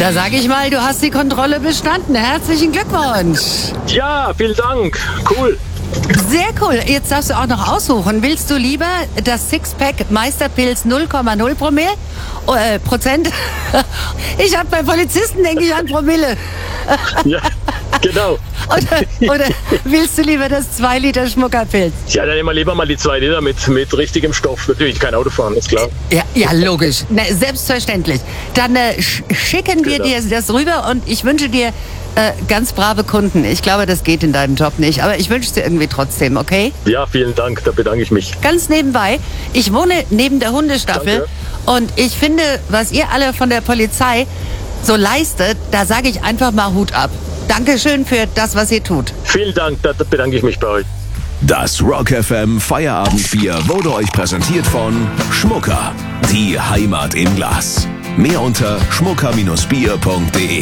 Da sage ich mal, du hast die Kontrolle bestanden. Herzlichen Glückwunsch. Ja, vielen Dank. Cool. Sehr cool. Jetzt darfst du auch noch aussuchen. Willst du lieber das Sixpack Meisterpilz 0,0 Prozent? Ich habe bei Polizisten, denke ich, an Promille. Ja, genau. Oder willst du lieber das 2 Liter Schmuckerpilz? Ja, dann nehmen wir lieber mal die 2 Liter mit richtigem Stoff. Natürlich kein Autofahren, ist klar. Ja, logisch. Na, selbstverständlich. Dann schicken wir dir das rüber und ich wünsche dir ganz brave Kunden. Ich glaube, das geht in deinem Job nicht, aber ich wünsche es dir irgendwie trotzdem, okay? Ja, vielen Dank, da bedanke ich mich. Ganz nebenbei, ich wohne neben der Hundestaffel. Danke. Und ich finde, was ihr alle von der Polizei so leistet, da sage ich einfach mal Hut ab. Dankeschön für das, was ihr tut. Vielen Dank, da bedanke ich mich bei euch. Das Rock FM Feierabendbier wurde euch präsentiert von Schmucker. Die Heimat im Glas. Mehr unter schmucker-bier.de.